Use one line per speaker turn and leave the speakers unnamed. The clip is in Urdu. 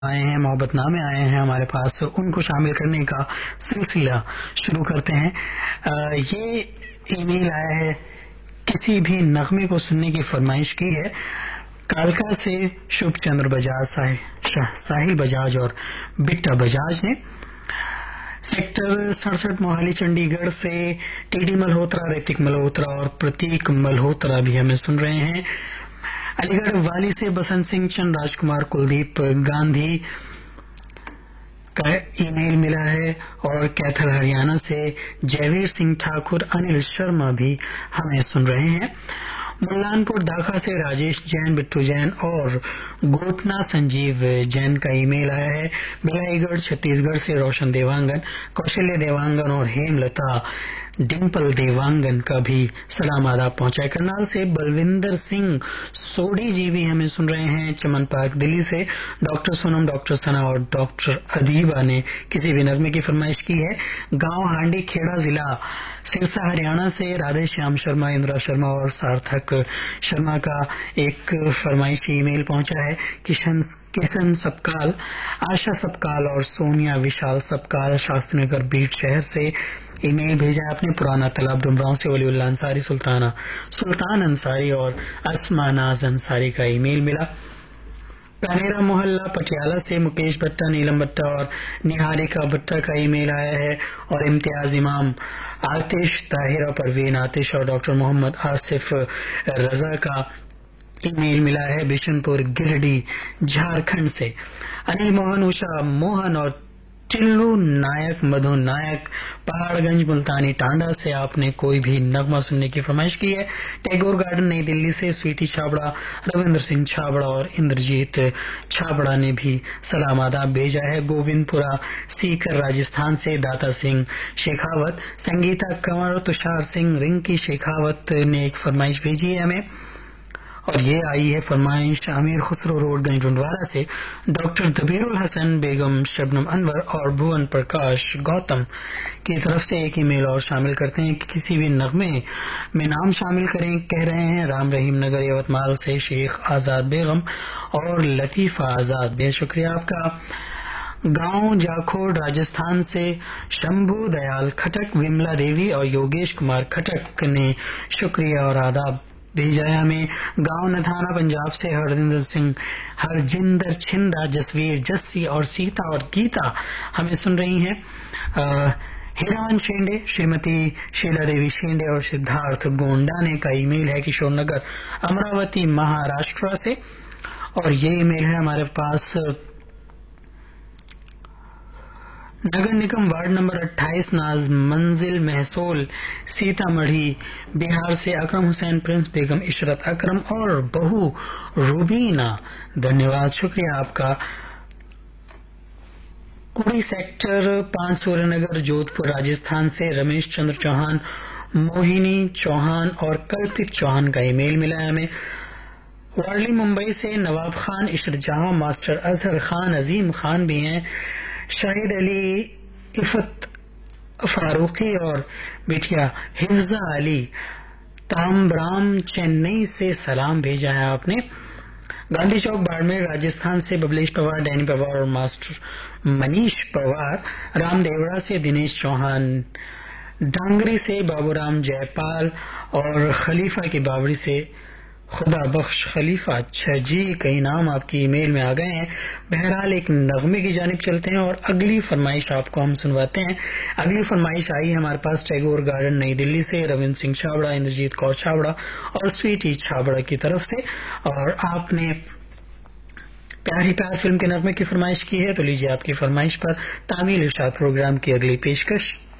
آئے ہیں، محبت نامے آئے ہیں ہمارے پاس، ان کو شامل کرنے کا سلسلہ شروع کرتے ہیں۔ یہ ای میل آیا ہے، کسی بھی نغمے کو سننے کی فرمائش کی ہے کالکا سے شبھ چندر بجاج، ساحل بجاج اور بٹا بجاج نے۔ سیکٹر 67 موہالی چنڈی گڑھ سے ٹی ڈی ملہوترا، ریتک ملہوترا اور پرتیک ملہوترا بھی ہمیں سن رہے ہیں۔ علی گڑھ والی سے بسنت سنگھ چند، راج کمار، کلدیپ گاندھی کا ای میل ملا ہے، اور کیتھل ہریانہ سے جیویر سنگھ ٹھاکر، انل شرما بھی ہمیں سن رہے ہیں۔ ملان پور داکھا سے راجیش جین، بٹو جین اور گوٹنا سنجیو جین کا ای میل آیا ہے۔ بلائی گڑھ چھتیس گڑھ سے روشن دیوانگن، کوشلیہ دیوانگن اور ہیم لتا ڈمپل دیوانگن کا بھی سلام آداب پہنچا ہے۔ کرنال سے بلوندر سنگھ سوڈی جی بھی ہمیں سن رہے ہیں۔ چمن پارک دلی سے ڈاکٹر سونم، ڈاکٹر ثنا اور ڈاکٹر ادیبہ نے کسی بھی نغمے کی فرمائش کی ہے۔ گاؤں ہانڈی کھیڑا ضلع سرسا ہریانہ سے رادھے شیام شرما، اندرا شرما اور سارتھک شرما کا ایک فرمائشی ای میل پہنچا ہے۔ کشن سبکال، آشا سبکال اور سونیا وشال سبکال شاستری نگر بیٹ شہر سے ای میل بھیجا ہے۔ اپنے پرانا تالاب ڈمراؤں سے ولی اللہ انصاری، سلطان انصاری اور اسما ناز انصاری کا ای میل ملا۔ پانیرا محلہ پٹیالہ سے مکیش بھٹا، نیلم بھٹا اور نہاریکا بھٹا کا ای میل آیا ہے، اور امتیاز امام، آتش طاہرہ، پروین آتش اور ڈاکٹر محمد آصف رضا کا ای میل ملا ہے بشن پور گرڈی جھارکھنڈ سے۔ انل موہن، اوشا موہن اور ٹلو نائک، مدھو نائک پہاڑ گنج ملتانی ٹانڈا سے آپ نے کوئی بھی نغمہ سننے کی فرمائش کی ہے۔ ٹیگور گارڈن نئی دلی سے سویٹی چھابڑا، رویندر سنگھ چھابڑا اور اندرجیت چھابڑا نے بھی سلام آداب بھیجا ہے۔ گووند پورا سیکر راجستھان سے داتا سنگھ شیخاوت، سنگیتا کنور، تشار سنگھ، رنکی شیخاوت نے ایک فرمائش بھیجی ہے ہمیں، اور یہ آئی ہے فرمائش امیر خسرو روڈ گنج ڈنڈوارا سے ڈاکٹر دبیر الحسن، بیگم شبنم انور اور بھون پرکاش گوتم کی طرف سے ایک ای میل اور شامل کرتے ہیں کہ کسی بھی نغمے میں نام شامل کریں۔ کہہ رہے ہیں رام رحیم نگر یوتمال سے شیخ آزاد بیگم اور لطیفہ آزاد، بے شکریہ آپ کا۔ گاؤں جاکھوڑ راجستھان سے شمبھو دیال کھٹک، وملا دیوی اور یوگیش کمار کھٹک نے شکریہ اور آداب بھیجا ہے ہمیں۔ گاؤں نتھانا پنجاب سے ہرجندر چھندا، جسویر جسی اور سیتا اور گیتا ہمیں سن رہی ہیں۔ ہیران شینڈے، شریمتی شیلا دیوی شینڈے اور سدھارتھ گونڈانے کا ای میل ہے کشور نگر امراوتی مہاراشٹرا سے، اور یہ ای میل ہے ہمارے پاس نگر نگم وارڈ نمبر 28 ناز منزل محسول سیتا مڑھی بہار سے اکرم حسین، پرنس بیگم عشرت اکرم اور بہو روبینہ، دھنیہ واد، شکریہ آپ کا۔ کوڑی سیکٹر 5 سوریہ نگر جودھ پور راجستھان سے رمیش چندر چوہان، موہنی چوہان اور کلپت چوہان کا ای میل ملا ہے ہمیں۔ وارلی ممبئی سے نواب خان، عشرت جہاں، ماسٹر اظہر خان، عظیم خان بھی ہیں، شاہد علی، عفت فاروقی اور بیٹیا حفظہ علی تامبرام چنئی سے سلام بھیجا ہے آپ نے۔ گاندھی چوک باڑمیر راجستھان سے ببلیش پوار، ڈینی پوار اور ماسٹر منیش پوار، رام دیوڑا سے دنیش چوہان، ڈانگری سے بابو رام جے پال اور خلیفہ کی باوڑی سے خدا بخش خلیفہ۔ اچھا جی، کئی نام آپ کی ای میل میں آ گئے ہیں۔ بہرحال ایک نغمے کی جانب چلتے ہیں اور اگلی فرمائش آپ کو ہم سنواتے ہیں۔ اگلی فرمائش آئی ہے ہمارے پاس ٹیگور گارڈن نئی دلی سے رویندر سنگھ چھابڑا، اندرجیت کور چھابڑا اور سویٹی چھابڑا کی طرف سے، اور آپ نے پیاری پیار فلم کے نغمے کی فرمائش کی ہے، تو لیجیے آپ کی فرمائش پر تعمیل ارشاد پروگرام کی اگلی پیشکش۔